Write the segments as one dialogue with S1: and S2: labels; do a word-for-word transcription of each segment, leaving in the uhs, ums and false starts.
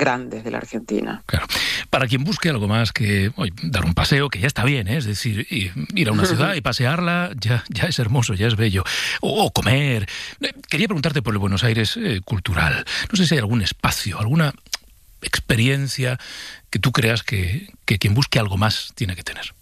S1: grandes de la Argentina.
S2: Claro. Para quien busque algo más que oye, dar un paseo, que ya está bien, ¿eh? Es decir, ir a una ciudad y pasearla ya, ya es hermoso, ya es bello. O, o comer. Quería preguntarte por el Buenos Aires eh, cultural. No sé si hay algún espacio, alguna experiencia que tú creas que, que quien busque algo más tiene que tener.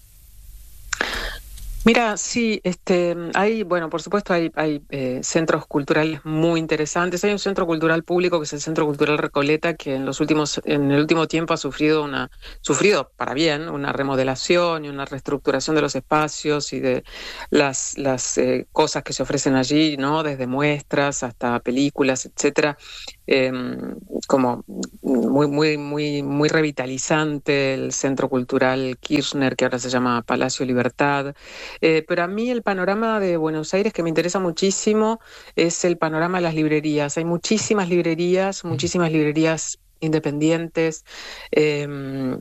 S1: Mira, sí, este, hay, bueno, por supuesto hay, hay eh, centros culturales muy interesantes. Hay un centro cultural público que es el Centro Cultural Recoleta, que en los últimos, en el último tiempo ha sufrido una, sufrido para bien, una remodelación y una reestructuración de los espacios y de las, las eh, cosas que se ofrecen allí, ¿no? Desde muestras hasta películas, etcétera. Eh, como muy, muy, muy, muy revitalizante el Centro Cultural Kirchner, que ahora se llama Palacio Libertad. Eh, pero a mí el panorama de Buenos Aires que me interesa muchísimo es el panorama de las librerías. Hay muchísimas librerías, muchísimas librerías independientes, eh,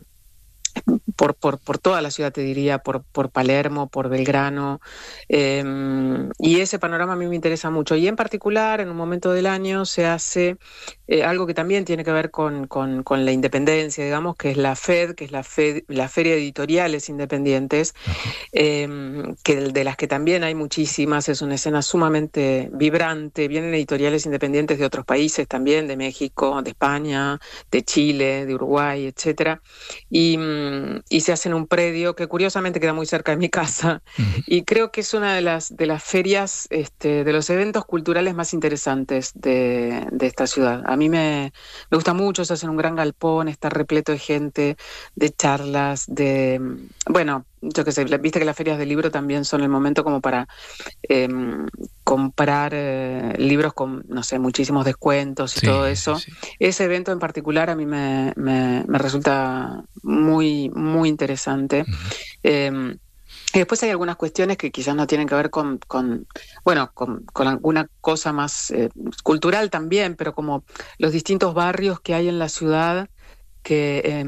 S1: por, por, por toda la ciudad, te diría, por, por Palermo, por Belgrano, eh, y ese panorama a mí me interesa mucho. Y en particular, en un momento del año se hace eh, algo que también tiene que ver con, con, con la independencia, digamos, que es la FED, que es la, FED, la Feria de Editoriales Independientes, eh, que de las que también hay muchísimas, es una escena sumamente vibrante, vienen editoriales independientes de otros países también, de México, de España, de Chile, de Uruguay, etcétera, y y se hace en un predio que curiosamente queda muy cerca de mi casa, uh-huh. Y creo que es una de las, de las ferias, este, de los eventos culturales más interesantes de, de esta ciudad. A mí me, me gusta mucho, se hace en un gran galpón, está repleto de gente, de charlas, de, bueno, yo qué sé, viste que las ferias de libro también son el momento como para eh, comprar eh, libros con, no sé, muchísimos descuentos y sí, todo eso. Sí, sí. Ese evento en particular a mí me, me, me resulta muy, muy interesante. Uh-huh. Eh, y después hay algunas cuestiones que quizás no tienen que ver con, con bueno, con, con alguna cosa más eh, cultural también, pero como los distintos barrios que hay en la ciudad que eh,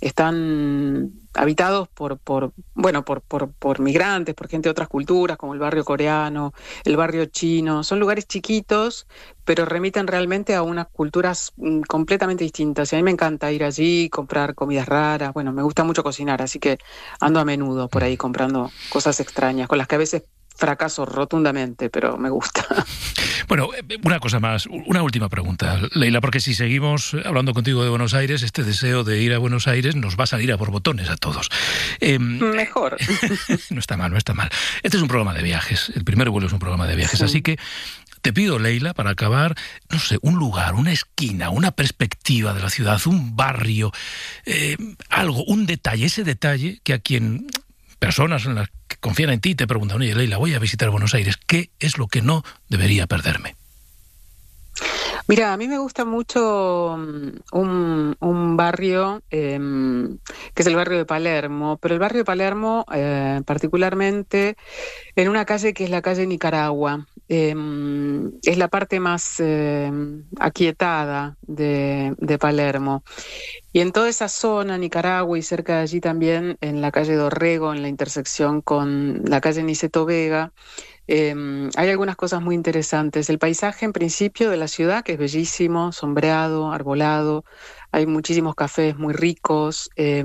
S1: están habitados por, por bueno, por, por, por migrantes, por gente de otras culturas, como el barrio coreano, el barrio chino. Son lugares chiquitos, pero remiten realmente a unas culturas mm, completamente distintas. Y a mí me encanta ir allí, comprar comidas raras. Bueno, me gusta mucho cocinar, así que ando a menudo por ahí comprando cosas extrañas, con las que a veces fracaso rotundamente, pero me gusta.
S2: Bueno, una cosa más, una última pregunta, Leila, porque si seguimos hablando contigo de Buenos Aires, este deseo de ir a Buenos Aires nos va a salir a borbotones a todos. Eh,
S1: Mejor.
S2: No está mal, no está mal. Este es un programa de viajes, el primer vuelo es un programa de viajes, sí. Así que te pido, Leila, para acabar, no sé, un lugar, una esquina, una perspectiva de la ciudad, un barrio, eh, algo, un detalle, ese detalle que a quien... personas en las que confían en ti y te preguntan, oye, Leila, voy a visitar Buenos Aires, ¿qué es lo que no debería perderme?
S1: Mira, a mí me gusta mucho un, un barrio eh, que es el barrio de Palermo, pero el barrio de Palermo eh, particularmente en una calle que es la calle Nicaragua. Eh, es la parte más eh, aquietada de, de Palermo. Y en toda esa zona, Nicaragua y cerca de allí también, en la calle Dorrego, en la intersección con la calle Niceto Vega, eh, hay algunas cosas muy interesantes. El paisaje, en principio, de la ciudad, que es bellísimo, sombreado, arbolado, hay muchísimos cafés muy ricos. Eh,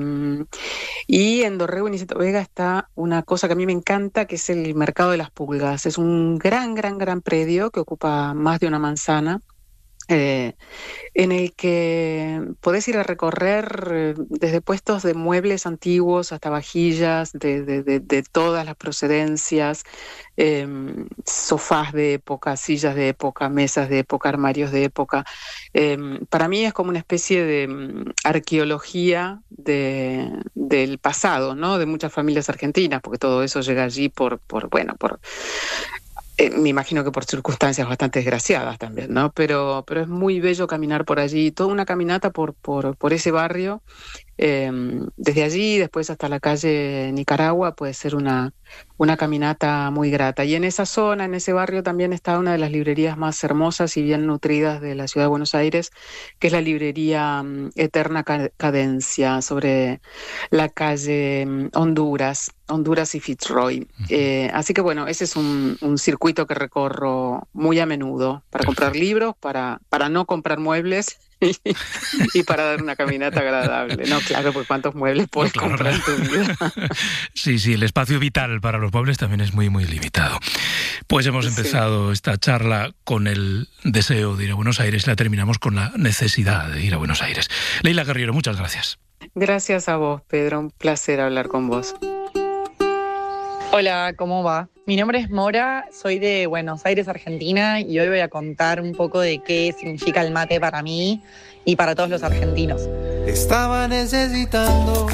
S1: y en Dorrego y Niceto Vega está una cosa que a mí me encanta, que es el Mercado de las Pulgas. Es un gran, gran, gran predio que ocupa más de una manzana. Eh, en el que podés ir a recorrer eh, desde puestos de muebles antiguos hasta vajillas de, de, de, de todas las procedencias, eh, sofás de época, sillas de época, mesas de época, armarios de época. Eh, para mí es como una especie de um, arqueología de, del pasado, ¿no? De muchas familias argentinas, porque todo eso llega allí por, por bueno, por... Eh, me imagino que por circunstancias bastante desgraciadas también, ¿no? Pero, pero es muy bello caminar por allí, toda una caminata por, por, por ese barrio, eh, desde allí después hasta la calle Nicaragua puede ser una, una caminata muy grata. Y en esa zona, en ese barrio, también está una de las librerías más hermosas y bien nutridas de la ciudad de Buenos Aires, que es la librería um, Eterna Cadencia, sobre la calle um, Honduras, Honduras y Fitzroy. Uh-huh. Eh, así que bueno, ese es un, un circuito que recorro muy a menudo para Perfecto. comprar libros, para, para no comprar muebles y, y para dar una caminata agradable. No, claro, porque cuántos muebles puedes no, claro, comprar en tu vida.
S2: Sí, sí, el espacio vital para los muebles también es muy, muy limitado. Pues hemos empezado sí. esta charla con el deseo de ir a Buenos Aires y la terminamos con la necesidad de ir a Buenos Aires. Leila Guerriero, muchas gracias.
S1: Gracias a vos, Pedro. Un placer hablar con vos.
S3: Hola, ¿cómo va? Mi nombre es Mora, soy de Buenos Aires, Argentina, y hoy voy a contar un poco de qué significa el mate para mí y para todos los argentinos.
S4: Estaba necesitando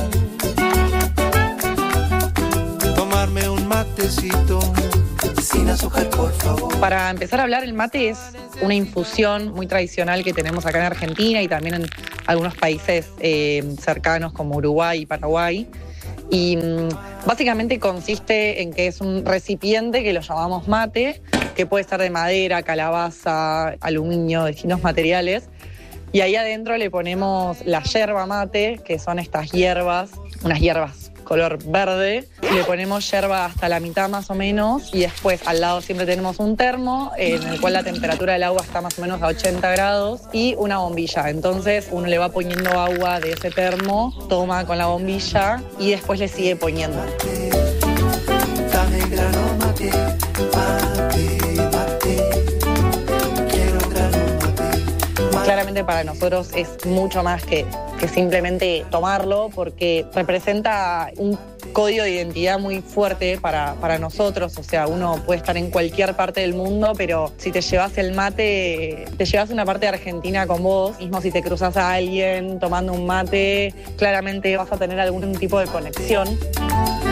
S4: tomarme un matecito sin azúcar, por favor.
S3: Para empezar a hablar, el mate es una infusión muy tradicional que tenemos acá en Argentina y también en algunos países eh, cercanos como Uruguay y Paraguay. Y básicamente consiste en que es un recipiente que lo llamamos mate, que puede estar de madera, calabaza, aluminio, distintos materiales. Y ahí adentro le ponemos la yerba mate, que son estas hierbas, unas hierbas color verde. Le ponemos yerba hasta la mitad más o menos y después al lado siempre tenemos un termo en el cual la temperatura del agua está más o menos a ochenta grados y una bombilla. Entonces uno le va poniendo agua de ese termo, toma con la bombilla y después le sigue poniendo. Claramente para nosotros es mucho más que, que simplemente tomarlo porque representa un código de identidad muy fuerte para, para nosotros. O sea, uno puede estar en cualquier parte del mundo, pero si te llevas el mate, te llevas una parte de Argentina con vos. Mismo si te cruzas a alguien tomando un mate, claramente vas a tener algún tipo de conexión.